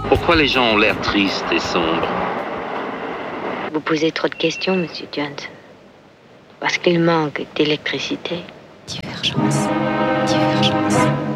Pourquoi les gens ont l'air tristes et sombres? Vous posez trop de questions, Monsieur Johnson. Parce qu'il manque d'électricité. Divergence. Divergence.